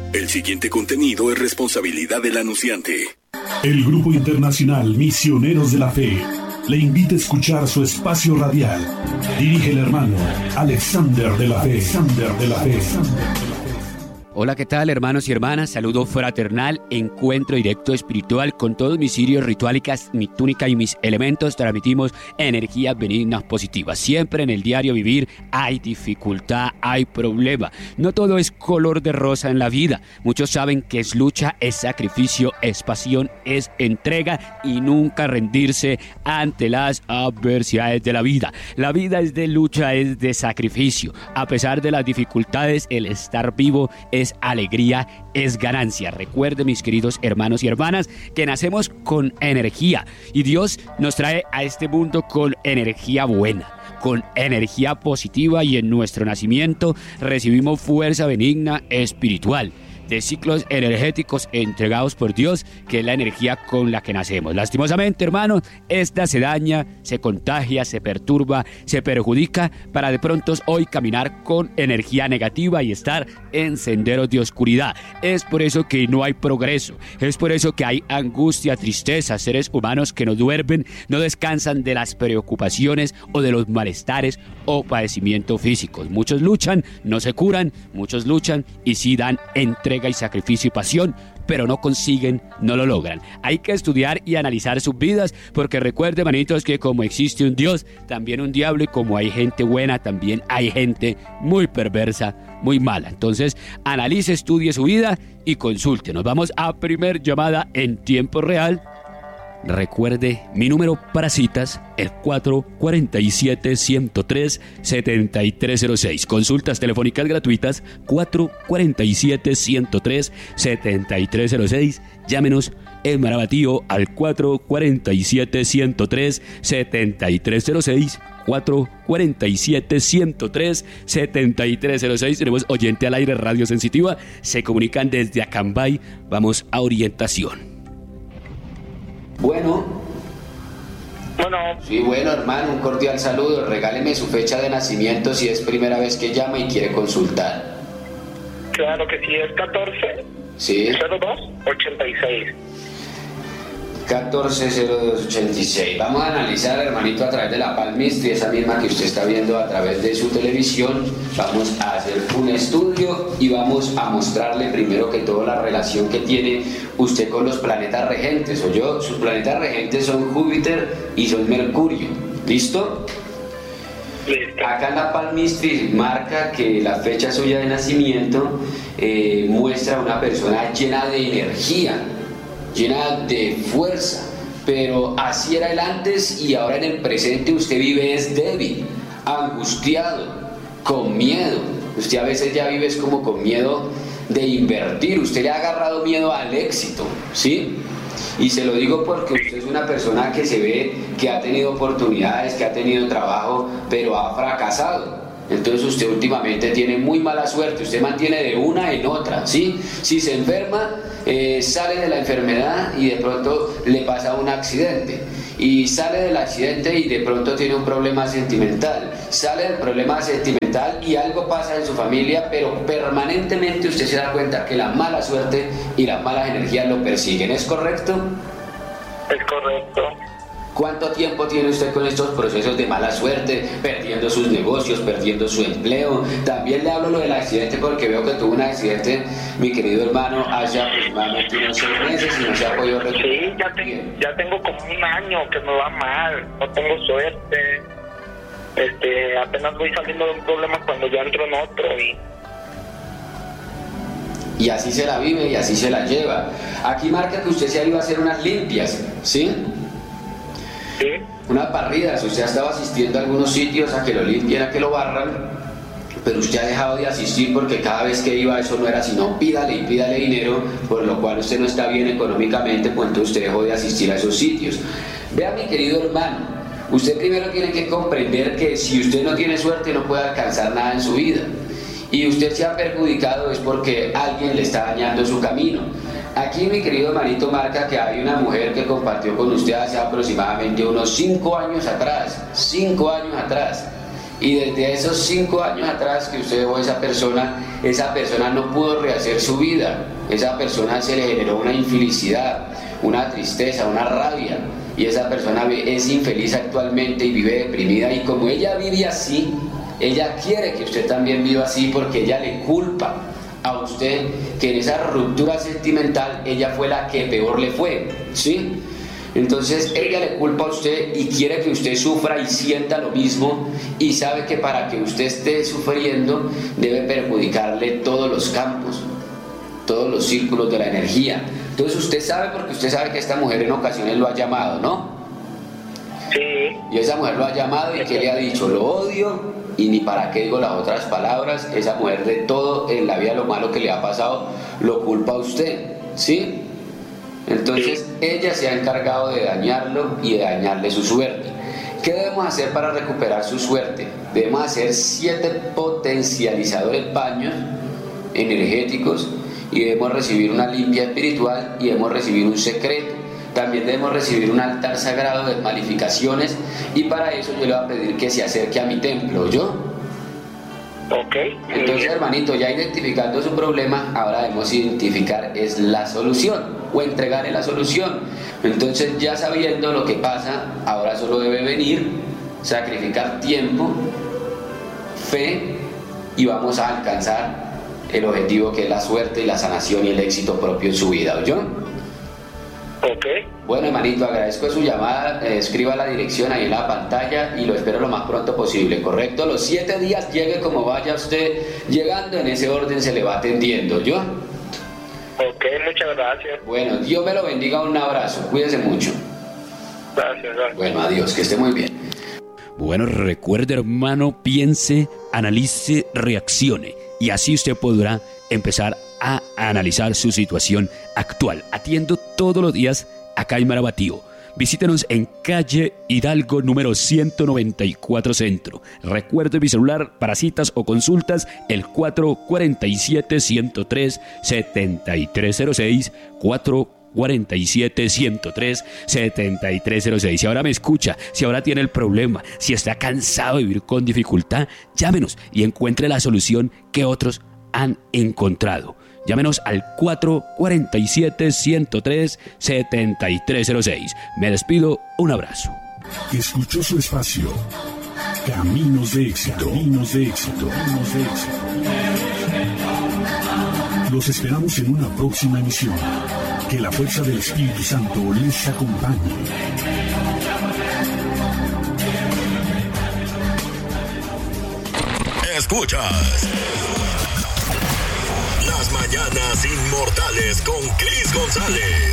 El siguiente contenido es responsabilidad del anunciante. El Grupo Internacional Misioneros de la Fe le invita a escuchar su espacio radial. Dirige el hermano Alexander de la Fe. Hola, ¿qué tal, hermanos y hermanas? Saludo fraternal, encuentro directo espiritual con todos mis cirios rituálicas, mi túnica y mis elementos. Transmitimos energías benignas positivas. Siempre en el diario vivir hay dificultad, hay problema. No todo es color de rosa en la vida. Muchos saben que es lucha, es sacrificio, es pasión, es entrega y nunca rendirse ante las adversidades de la vida. La vida es de lucha, es de sacrificio. A pesar de las dificultades, el estar vivo es alegría, es ganancia. Recuerden, mis queridos hermanos y hermanas, que nacemos con energía y Dios nos trae a este mundo con energía buena, con energía positiva, y en nuestro nacimiento recibimos fuerza benigna espiritual de ciclos energéticos entregados por Dios, que es la energía con la que nacemos. Lastimosamente, hermanos, esta se daña, se contagia, se perturba, se perjudica para de pronto hoy caminar con energía negativa y estar en senderos de oscuridad. Es por eso que no hay progreso, es por eso que hay angustia, tristeza, seres humanos que no duermen, no descansan de las preocupaciones o de los malestares o padecimientos físicos. Muchos luchan, no se curan, muchos luchan y sí dan entrega y sacrificio y pasión, pero no consiguen, no lo logran. Hay que estudiar y analizar sus vidas, porque recuerden, hermanitos, que como existe un Dios, también un diablo, y como hay gente buena, también hay gente muy perversa, muy mala. Entonces, analice, estudie su vida y consulte. Nos vamos a primer llamada en tiempo real. Recuerde, mi número para citas es 447-103-7306. Consultas telefónicas gratuitas 447-103-7306. Llámenos en Marabatío al 447-103-7306. 447-103-7306. Tenemos oyente al aire, Radio Sensitiva. Se comunican desde Acambay. Vamos a orientación. Bueno. Sí, bueno, hermano, un cordial saludo. Regáleme su fecha de nacimiento si es primera vez que llama y quiere consultar. Claro que sí, es 14. Sí. 0286. 140286. Vamos a analizar, hermanito, a través de la palmistry, esa misma que usted está viendo a través de su televisión. Vamos a hacer un estudio y vamos a mostrarle primero que todo la relación que tiene usted con los planetas regentes. Sus planetas regentes son Júpiter y son Mercurio. ¿Listo? Listo. Acá en la palmistry marca que la fecha suya de nacimiento muestra a una persona llena de energía, llena de fuerza, pero así era el antes y ahora en el presente usted vive es débil, angustiado, con miedo. Usted a veces ya vive es como con miedo de invertir, usted le ha agarrado miedo al éxito, ¿sí? Y se lo digo porque usted es una persona que se ve que ha tenido oportunidades, que ha tenido trabajo, pero ha fracasado. Entonces usted últimamente tiene muy mala suerte, usted mantiene de una en otra, ¿sí? Si se enferma, sale de la enfermedad y de pronto le pasa un accidente. Y sale del accidente y de pronto tiene un problema sentimental. Sale del problema sentimental y algo pasa en su familia, pero permanentemente usted se da cuenta que la mala suerte y las malas energías lo persiguen. ¿Es correcto? Es correcto. ¿Cuánto tiempo tiene usted con estos procesos de mala suerte, perdiendo sus negocios, perdiendo su empleo? También le hablo lo del accidente porque veo que tuvo un accidente, mi querido hermano, hace aproximadamente unos 6 meses y no se ha podido recuperar. Sí, ya tengo como un año que me va mal, no tengo suerte. Apenas voy saliendo de un problema cuando ya entro en otro y así se la vive y así se la lleva. Aquí marca que usted se ha ido a hacer unas limpias, ¿sí? Sí. Unas barridas, usted ha estado asistiendo a algunos sitios a que lo limpien, a que lo barran, pero usted ha dejado de asistir porque cada vez que iba eso no era sino pídale y pídale dinero, por lo cual usted no está bien económicamente, pues entonces usted dejó de asistir a esos sitios. Vea, mi querido hermano, usted primero tiene que comprender que si usted no tiene suerte no puede alcanzar nada en su vida, y usted se ha perjudicado es porque alguien le está dañando su camino. Aquí, mi querido hermanito, marca que hay una mujer que compartió con usted hace aproximadamente unos 5 años atrás, Y desde esos 5 años atrás que usted dejó a esa persona no pudo rehacer su vida. Esa persona se le generó una infelicidad, una tristeza, una rabia. Y esa persona es infeliz actualmente y vive deprimida. Y como ella vive así, ella quiere que usted también viva así, porque ella le culpa a usted que en esa ruptura sentimental ella fue la que peor le fue, ¿sí? Entonces ella le culpa a usted y quiere que usted sufra y sienta lo mismo, y sabe que para que usted esté sufriendo debe perjudicarle todos los campos, todos los círculos de la energía. Entonces usted sabe, porque usted sabe que esta mujer en ocasiones lo ha llamado, ¿no? Sí. Y esa mujer lo ha llamado y que le ha dicho: lo odio, y ni para qué digo las otras palabras. Esa mujer de todo en la vida, lo malo que le ha pasado, lo culpa a usted, ¿sí? Entonces ella se ha encargado de dañarlo y de dañarle su suerte. ¿Qué debemos hacer para recuperar su suerte? Debemos hacer 7 potencializadores baños energéticos, y debemos recibir una limpia espiritual, y debemos recibir un secreto. También debemos recibir un altar sagrado de desmalificaciones, y para eso yo le voy a pedir que se acerque a mi templo, ¿yo? Ok. Entonces, hermanito, ya identificando su problema, ahora debemos identificar es la solución, o entregarle la solución. Entonces, ya sabiendo lo que pasa, ahora solo debe venir, sacrificar tiempo, fe, y vamos a alcanzar el objetivo, que es la suerte y la sanación y el éxito propio en su vida, ¿oyó? Ok. Bueno, hermanito, agradezco su llamada. Escriba la dirección ahí en la pantalla y lo espero lo más pronto posible, ¿correcto? Los 7 días, llegue como vaya usted llegando, en ese orden se le va atendiendo, ¿yo? Ok, muchas gracias. Bueno, Dios me lo bendiga, un abrazo, cuídese mucho. Gracias. Bueno, adiós, que esté muy bien. Bueno, recuerde, hermano, piense, analice, reaccione, y así usted podrá empezar a analizar su situación actual. Atiendo todos los días acá en Marabatío. Visítenos en calle Hidalgo número 194 Centro. Recuerde mi celular para citas o consultas, el 447-103-7306, 447-103-7306. Si ahora me escucha, si ahora tiene el problema, si está cansado de vivir con dificultad, llámenos y encuentre la solución que otros han encontrado. Llámenos al 447-103-7306. Me despido, un abrazo. Escuchó su espacio Caminos de Éxito. Caminos de Éxito. Caminos de Éxito. Los esperamos en una próxima emisión. Que la fuerza del Espíritu Santo les acompañe. Escuchas Las Mañanas Inmortales con Cris González.